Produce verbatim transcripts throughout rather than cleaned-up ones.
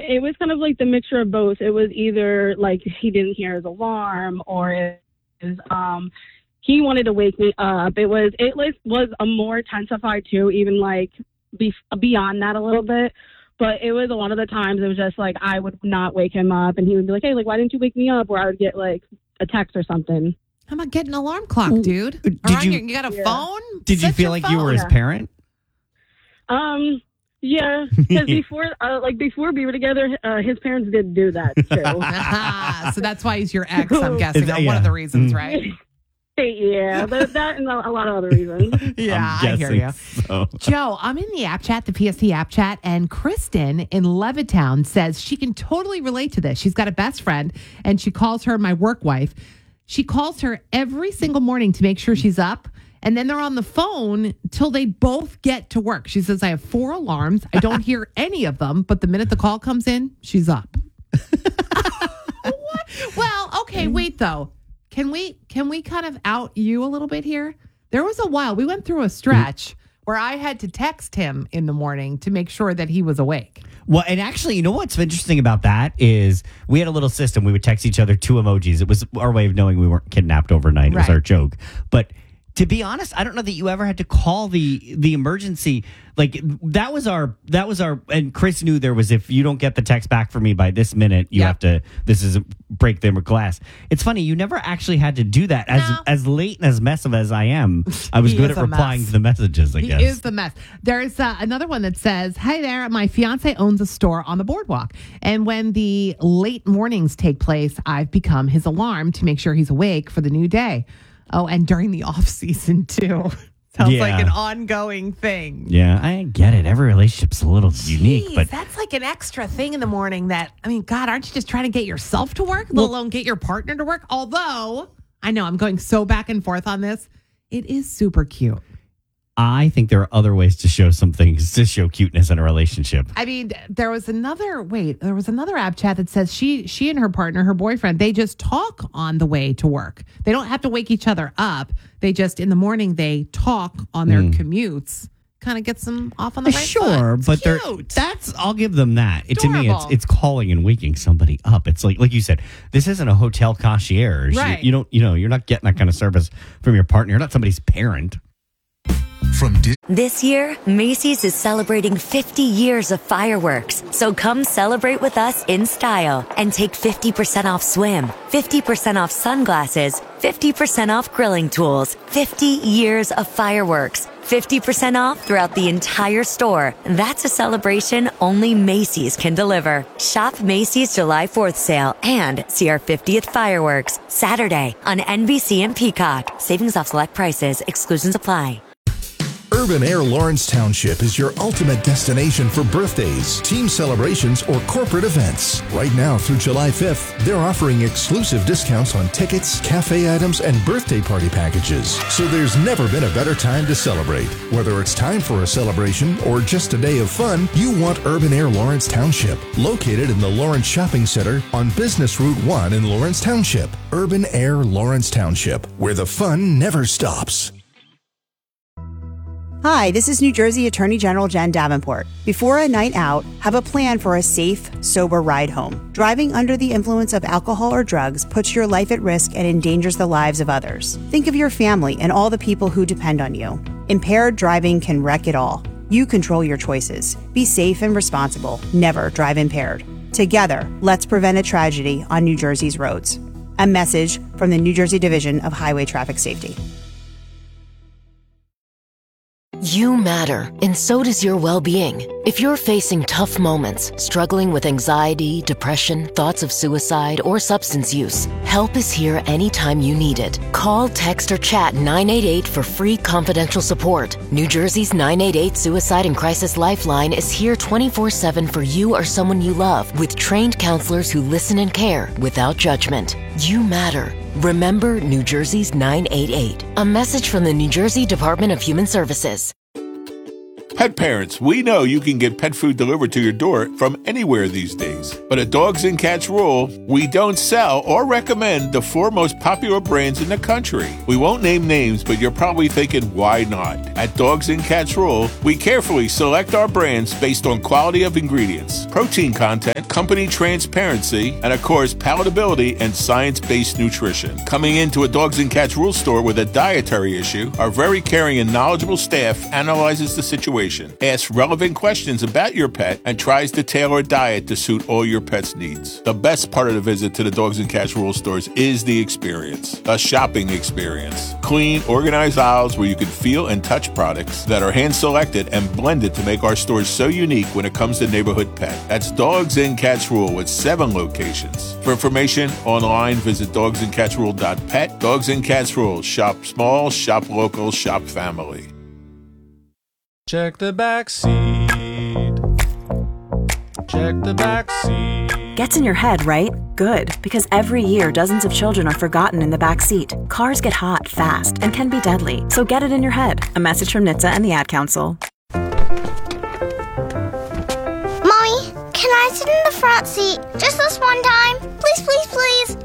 it was kind of like the mixture of both. It was either like he didn't hear his alarm, or it was, um, he wanted to wake me up. It was it was, was a more intensified too, even like be, beyond that a little bit. But it was a lot of the times it was just like I would not wake him up, and he would be like, "Hey, like why didn't you wake me up?" Or I would get like a text or something. How about getting an alarm clock, dude? Did Around you, your, you got a yeah. phone? Did Set you feel your like phone. you were his Yeah. parent? Um, yeah, because before, uh, like before we were together, uh, his parents did do that too. So that's why he's your ex, I'm guessing, Is that- or one yeah. of the reasons, Mm. right? Yeah, that, that and a lot of other reasons. Yeah, I'm I hear guessing you. so. Joe, I'm in the app chat, the P S T app chat, and Kristen in Levittown says she can totally relate to this. She's got a best friend, and she calls her my work wife. She calls her every single morning to make sure she's up, and then they're on the phone till they both get to work. She says, I have four alarms. I don't hear any of them, but the minute the call comes in, she's up. What? Well, okay, wait, though. Can we can we kind of out you a little bit here? There was a while, we went through a stretch where I had to text him in the morning to make sure that he was awake. Well, and actually, you know what's interesting about that is we had a little system. We would text each other two emojis. It was our way of knowing we weren't kidnapped overnight. It was Right. our joke. But to be honest, I don't know that you ever had to call the the emergency. Like that was our that was our and Chris knew there was, if you don't get the text back from me by this minute, you Yep. have to this is break the glass. It's funny, you never actually had to do that. As No. as late and as messy as I am, I was He good is at a replying mess. to the messages, I He guess. is the mess. There's uh, another one that says, "Hi there, my fiance owns a store on the boardwalk, and when the late mornings take place, I've become his alarm to make sure he's awake for the new day. Oh, and during the off season too. Sounds Yeah. like an ongoing thing." Yeah, I get it. Every relationship's a little unique, Jeez, but that's like an extra thing in the morning that, I mean, God, aren't you just trying to get yourself to work, let Well- alone get your partner to work? Although, I know I'm going so back and forth on this. It is super cute. I think there are other ways to show some things, to show cuteness in a relationship. I mean, there was another, wait, there was another app chat that says she she and her partner, her boyfriend, they just talk on the way to work. They don't have to wake each other up. They just, in the morning, they talk on their commutes. Kind of gets them off on the right Sure, foot. but It's they're cute. that's I'll give them that. It, to me, it's Adorable. it's calling and waking somebody up. It's like like you said, this isn't a hotel concierge. You- Right. You, don't you know you're not getting that kind of service from your partner. You're not somebody's parent. From Disney. This year, Macy's is celebrating fifty years of fireworks. So come celebrate with us in style and take fifty percent off swim, fifty percent off sunglasses, fifty percent off grilling tools, fifty years of fireworks, fifty percent off throughout the entire store. That's a celebration only Macy's can deliver. Shop Macy's July fourth sale and see our fiftieth fireworks Saturday on N B C and Peacock. Savings off select prices. Exclusions apply. Urban Air Lawrence Township is your ultimate destination for birthdays, team celebrations, or corporate events. Right now through July fifth, they're offering exclusive discounts on tickets, cafe items, and birthday party packages. So there's never been a better time to celebrate. Whether it's time for a celebration or just a day of fun, you want Urban Air Lawrence Township, located in the Lawrence Shopping Center on Business Route one in Lawrence Township. Urban Air Lawrence Township, where the fun never stops. Hi, this is New Jersey Attorney General Jen Davenport. Before a night out, have a plan for a safe, sober ride home. Driving under the influence of alcohol or drugs puts your life at risk and endangers the lives of others. Think of your family and all the people who depend on you. Impaired driving can wreck it all. You control your choices. Be safe and responsible. Never drive impaired. Together, let's prevent a tragedy on New Jersey's roads. A message from the New Jersey Division of Highway Traffic Safety. You matter, and so does your well-being. If you're facing tough moments, struggling with anxiety, depression, thoughts of suicide, or substance use, help is here anytime you need it. Call, text, or chat nine eight eight for free confidential support. New Jersey's nine eight eight Suicide and Crisis Lifeline is here twenty-four seven for you or someone you love, with trained counselors who listen and care without judgment. You matter. Remember New Jersey's nine eight eight. A message from the New Jersey Department of Human Services. Pet parents, we know you can get pet food delivered to your door from anywhere these days. But at Dogs and Cats Rule, we don't sell or recommend the four most popular brands in the country. We won't name names, but you're probably thinking, why not? At Dogs and Cats Rule, we carefully select our brands based on quality of ingredients, protein content, company transparency, and of course, palatability and science-based nutrition. Coming into a Dogs and Cats Rule store with a dietary issue, our very caring and knowledgeable staff analyzes the situation, asks relevant questions about your pet, and tries to tailor a diet to suit all your pet's needs. The best part of the visit to the Dogs and Cats Rule stores is the experience, a shopping experience. Clean, organized aisles where you can feel and touch products that are hand-selected and blended to make our stores so unique when it comes to neighborhood pet. That's Dogs and Cats Rule with seven locations. For information online, visit dogs and cats rule dot pet. Dogs and Cats Rule. Shop small, shop local, shop family. Check the back seat. Check the back seat. Gets in your head, right? Good, because every year dozens of children are forgotten in the back seat. Cars get hot fast and can be deadly, so get it in your head. A message from N H T S A and the Ad Council. Mommy, can I sit in the front seat just this one time? Please, please, please.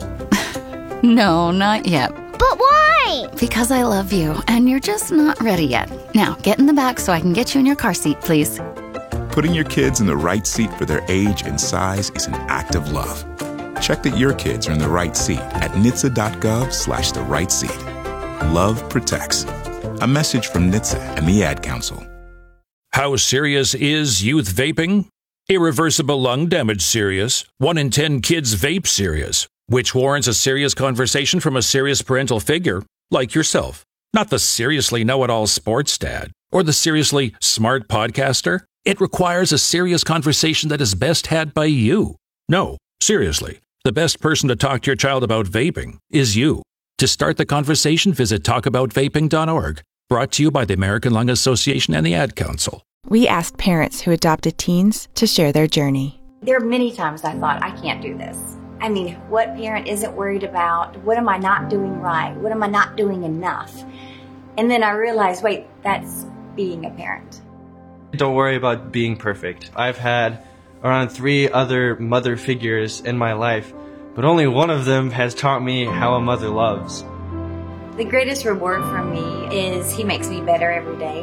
No, not yet. But why? Because I love you, and you're just not ready yet. Now, get in the back so I can get you in your car seat, please. Putting your kids in the right seat for their age and size is an act of love. Check that your kids are in the right seat at N H T S A dot gov slash the right seat. Love protects. A message from N H T S A and the Ad Council. How serious is youth vaping? Irreversible lung damage serious. One in ten kids vape serious, which warrants a serious conversation from a serious parental figure like yourself. Not the seriously know-it-all sports dad or the seriously smart podcaster. It requires a serious conversation that is best had by you. No, seriously, the best person to talk to your child about vaping is you. To start the conversation, visit talk about vaping dot org. Brought to you by the American Lung Association and the Ad Council. We asked parents who adopted teens to share their journey. There are many times I thought, I can't do this. I mean, what parent isn't worried about? What am I not doing right? What am I not doing enough? And then I realized, wait, that's being a parent. Don't worry about being perfect. I've had around three other mother figures in my life, but only one of them has taught me how a mother loves. The greatest reward for me is he makes me better every day.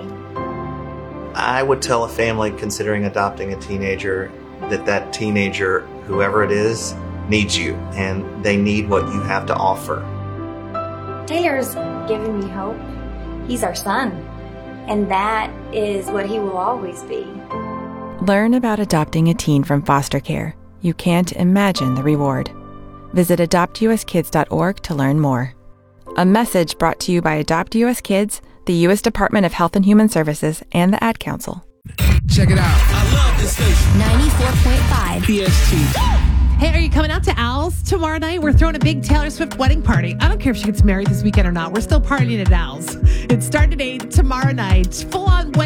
I would tell a family considering adopting a teenager that that teenager, whoever it is, needs you, and they need what you have to offer. Taylor's giving me hope. He's our son, and that is what he will always be. Learn about adopting a teen from foster care. You can't imagine the reward. Visit adopt u s kids dot org to learn more. A message brought to you by Adopt U S Kids, the U S Department of Health and Human Services, and the Ad Council. Check it out. I love this station. ninety-four point five P S T. Hey, are you coming out to Al's tomorrow night? We're throwing a big Taylor Swift wedding party. I don't care if she gets married this weekend or not. We're still partying at Al's. It started at eight tomorrow night. Full on wedding.